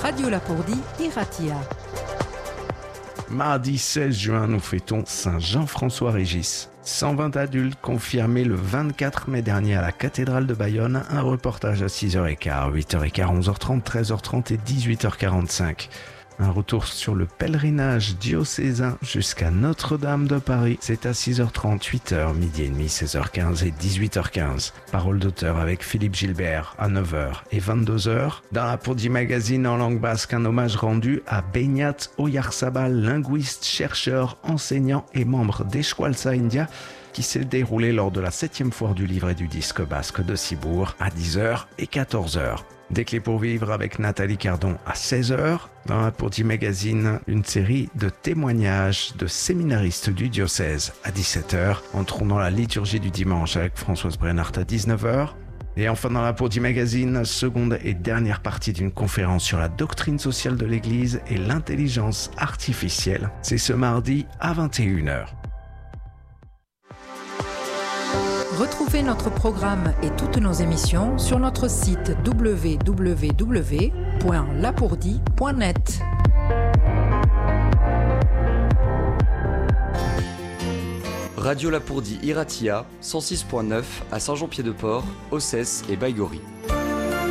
Radio Lapourdie, Iratia. Mardi 16 juin, nous fêtons Saint Jean-François-Régis. 120 adultes confirmés le 24 mai dernier à la cathédrale de Bayonne. Un reportage à 6h15, 8h15, 11h30, 13h30 et 18h45. Un retour sur le pèlerinage diocésain jusqu'à Notre-Dame de Paris. C'est à 6h30, 8h, midi et demi, 16h15 et 18h15. Parole d'auteur avec Philippe Gilbert à 9h et 22h. Dans la Lapourdie Magazine en langue basque, un hommage rendu à Beñat Oyarzabal, linguiste, chercheur, enseignant et membre d'Eskualtza India, qui s'est déroulé lors de la 7e foire du livre et du disque basque de Cibourg à 10h et 14h. Des clés pour vivre avec Nathalie Cardon à 16h. Dans la Lapourdie Magazine, une série de témoignages de séminaristes du diocèse à 17h. Entrons dans la liturgie du dimanche avec Françoise Brennart à 19h. Et enfin dans la Lapourdie Magazine, seconde et dernière partie d'une conférence sur la doctrine sociale de l'Église et l'intelligence artificielle. C'est ce mardi à 21h. Retrouvez notre programme et toutes nos émissions sur notre site www.lapourdie.net. Radio Lapourdie Iratia, 106.9 à Saint-Jean-Pied-de-Port, Ossès et Baïgori.